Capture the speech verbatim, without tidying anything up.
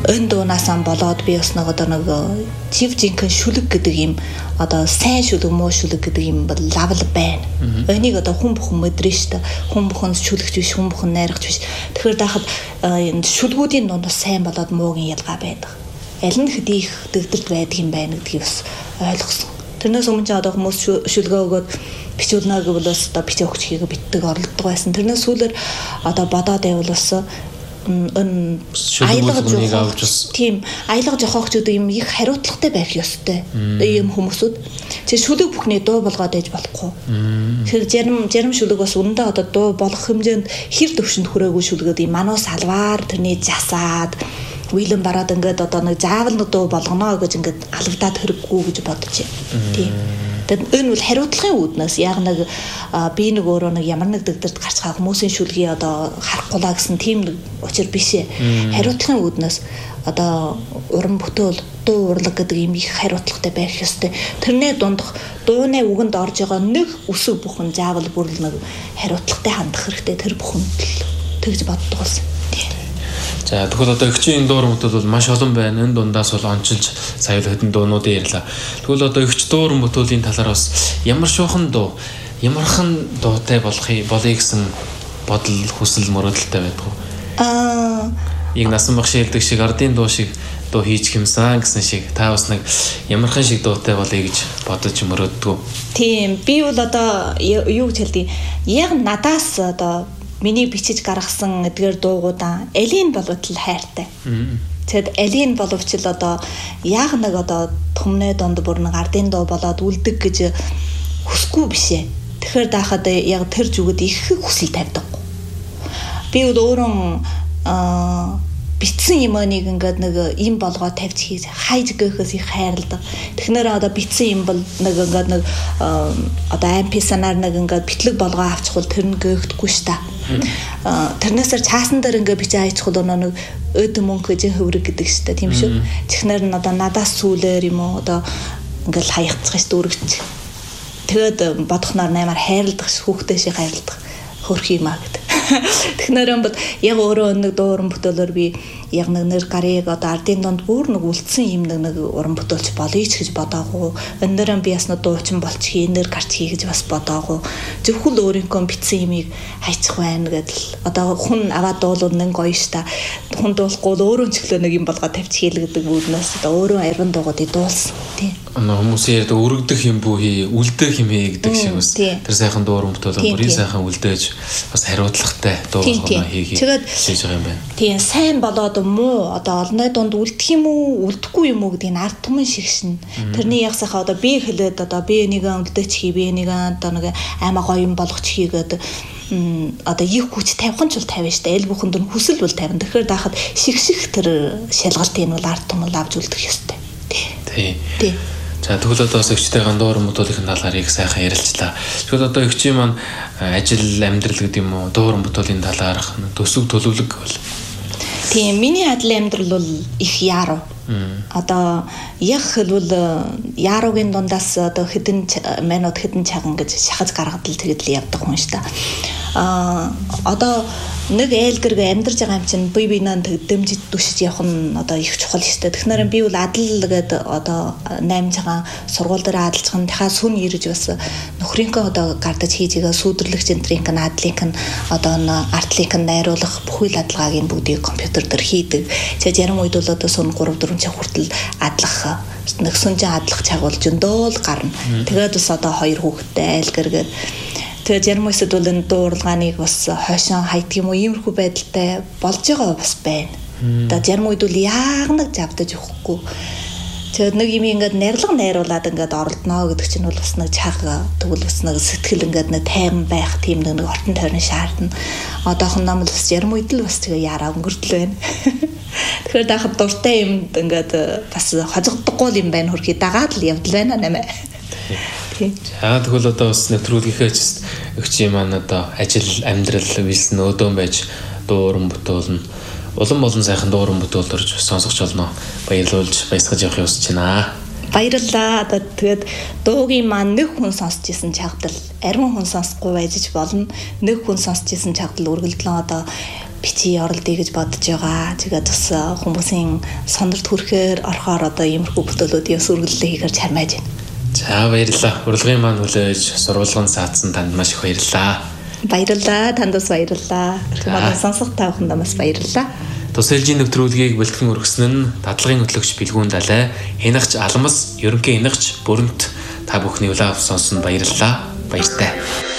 өн дуунасаа болоод би бас нэг одоо нэг жив жинхэнэ шүлэг гэдэг юм одоо сайн шүлэг муу шүлэг гэдэг юм бол лавл байна. Энийг одоо хүн бүхэн мэдрэн штэ. Хүн бүхэн шүлэгч биш, хүн бүхэн найрагч биш. Тэгэхээр даахад энэ шүлгүүдийн дунд бас сайн болоод муугийн ялгаа байдаг. Аль нь хэдий их дэгдэрд байдаг юм байна гэдгийг бас ойлгосон. Тэрнээс өмнө ч одоо хүмүүс шүлгээ өгөөд бичүүлнэ гэвэл бас одоо бичээ өгч хийгээ битдэг оролддог байсан. Тэрнээс сүүлээр одоо бодоод байвал бас эн аялга жоохогч тийм аялга жоохогчд юм их хариуцлагатай байх ёстой. Ийм хүмүүсүүд чи шүлэг бүхний дуу болгоод ээж болохгүй. Тэгэхээр зарим зарим шүлэг бас үүндээ одоо дуу болох хэмжээнд хэр төвшөнд хүрээгүй шүлгээд ийм мануу салваар тэрний засаад Уйлэн бараад ингээд одоо нэг заавал нэг дуу болгоно гэж ингээд алгадаад хэрэггүй гэж бодож байна. Тийм. Тэгээд энэ бол хариуцлагын үүднээс яг нэг би нэг өөрөө нэг ямар нэг дэгдэрд гарч байгаа хүмүүсийн шүлгийг одоо харахгүй гэсэн тийм нэг учир биш ээ. Хариуцлагын үүднээс одоо уран бүтээл дуу урлаг гэдэг юм их хариуцлагатай байх ёстой. Тэрний дундах дууны үгэнд орж байгаа нэг үсэг бүхэн заавал бүр нэг хариуцлагатай хандах хэрэгтэй. Тэр бүхэнд тэгж боддог болсон. За тэгвэл одоо эгчийн дуур бүтээл бол маш олон байна. Энэ дундаас бол онцолж сая л хэдэн дуунуудын ярьлаа. Тэгвэл одоо эгч дуур бүтээлийн талаар бас ямар шуухан дуу, ямархан дуутай болохыг болъё гэсэн бодол хүсэл мөрөөдөлтэй байдаг уу? Аа, яг насан баг шилдэг шиг ардын дуу шиг дуу хийж хэмсэн гэсэн шиг та бас нэг ямархан шиг дуутай болъё гэж бодож мөрөөддөг. Тийм, би бол одоо юу гэж хэлдэг. Яг надаас одоо миний бичиж гаргасан эдгээр дуугуудаа элийн боловч хайртай. Тэгэд элийн боловч л одоо яг нэг одоо түмнээ донд бүр нэг ардын дуу болоод үлдэг гэж хүсэхгүй биш ээ. Тэгэхээр даахад яг тэр зүгт их хүсэл тавьдаг. Би бол өөрөө аа битсэн юм нэг ингээд нэг юм болгоо тавьж хийж хайж гэхээс их хайрладаг. Тэгэхээр одоо битсэн юм бол нэг ингээд нэг одоо эм пи санаар нэг ингээд битлэг болгоо авчихвал тэр нь гээгдэхгүй ш та. Тэрнээсээр цаасан дээр ингээд бичээ хайчихвал нэг өд мөнгө гэж хөврөг гэдэг ш та тийм шүү. Тэгэхээр нь одоо надаас сүүлээр юм уу одоо ингээд хаягдчих ш дүүрэгч. Тэгээд бодохноор наймаар хайрладаг ш хүүхдээ шиг хайрладаг хөрх юм аа гэдэг. Тэгэхээр бод яг өөрөө нэг дуу уран бүтээлээр би яг нэг нэр гарыг одоо ардын донд бүр нэг үлдсэн юм нэг уран бүтээлч болъё ч гэж бодоагүй. Өнөөдөр би бас нэг дуучин болчих нэр гарч хий гэж бас бодоагүй. Зөвхөн өөрийнхөө битсэн юмыг хайчих байна гэдэл одоо хүн аваад дуулууд нэг гоё ш та. Хүн дуулахгүй өөрөө ч өглөө нэг юм болгоод тавьчих хийл гэдэг үүднээс одоо өөрөө ариун дуугуудыг дуулсан тийм. Өнөө хүмүүсийн ярьдаг өргөдөх юм бүү хий, үлдэх юм хий гэдэг шиг бас тэр сайхан дуу уран бүтээл бүрийн сайхан үлдээж бас хариуцлагатай дуу болгоно хийхийг хийж байгаа юм байна. Тийм сайн болоод муу одоо олонний дунд үлдэх юм уу үлдэхгүй юм уу гэдгийг ард түмэн шигшин. Тэрний яг сайхан одоо би хэлээд одоо би нэг үлдээч хий би нэг одоо нэг аймаа гоё юм болгоч хийгээд одоо их хүч тавих ч бол тавина штэ аль бүхэнд нь хүсэл бол тавина. Тэгэхээр даахад шигших тэр шалгалтыг нь бол ард түмэн авч үлдэх ёстой. Тий. Тий. За тэгвэл одоо эгчтэйгээ дуур бүтээлийн талаар их сайхан ярилцлаа. Тэгвэл одоо эгчийн маань ажил амьдрал гэдэг юм уу дуур бүтээлийн талаар төсөв төлөвлөг бол. Тийм миний адил амьдрал бол их яруу. Одоо яг хэлбэл яруугийн дундаас одоо хэдэн минут хэдэн цаган гэж шахаж гаргадал тэгэл явдаг хүн ш та. Аа одоо нэг ээлгэрг амьдарч байгаа юм чинь бие биенээ дэмжиж дүшиж явах нь одоо их чухал шүү дээ. Тэгэхээр би бол адал гэдэг одоо наймж байгаа сургууль дээр адалж байгаа дахиад сүн ирж бас нөхрийнхөө одоо гардаж хийж байгаа сүйдэрлэгч энтрийнх нь адлынх нь одоо артлынх нь найруулах бүхэл адалгаагийн бүгдийг компьютер дээр хийдэг. Тэгээд ярим үед бол одоо сүн гурав дөрвөн цаг хүртэл адлах нэг сүнжин адлах цаг болж өндөө л гарна. Тэгээд бас одоо хоёр хүүхэдтэй ээлгэргээд тэгээд ярим үсэд бол энэ дуурлгааныг бас хойшоо хайдаг юм уу иймэрхүү байдалтай болж байгаа бас байна. Тэгээд ярим үед бол яг нэг завдаж өгөхгүй. Тэгээд нэг юм ингээд нэрлэг найруулад ингээд оролдоно гэдэг чинь бол бас нэг чага тэгвэл бас нэг сэтгэл ингээд нэг тайван байх тийм нэг ортон тойрны шаардна. Одоохон нам л бас ярим үед л бас тэгээ яраа өнгөрдөл байна. Тэгэхээр дахад дуртай юм ингээд бас хожигддоггүй юм байна хөрхий дагаад л явдал байна нэмэ. За тэгвэл одоо бас нэвтрүүлгийнхээ эгчийн маань одоо ажил амьдрал вилсэн өдөөн байж дууран бүтээлнэ. Улам болон сайхан дууран бүтээл төрж сонсогч олно. Баярлуулж баясгаж явах ёсч байна. Баярлалаа. Одоо тэгээд дуугийн маань нэг хүн сонсч исэн чагтал ариун хүн сонсохгүй байж болно. Нэг хүн сонсч исэн чагтал үргэлжлэн одоо бичиж оролдъё гэж бодож байгаа. Тэгээд бас хүмүүсийн сондорт хүрэхээр орохоор одоо иймэрхүү бүтээлүүдийн сүргэлээ хийгэр чармааж байна. За баярлалаа. Урилгын маань хүлээж сурвалган саацсан танд маш их баярлалаа. Баярлалаа. Тандас баярлалаа. Манай сонсох та бүхэнд бас баярлалаа. Тус ээлжийн нэвтрүүлгийг бэлтгэн өргөсөн нь дадлагын хөтлөгч Бэлгүүн Далай, хянагч Алмас, ерөнхий хянагч Бүрэнт та бүхний улаав сонсон баярлалаа. Баяртай.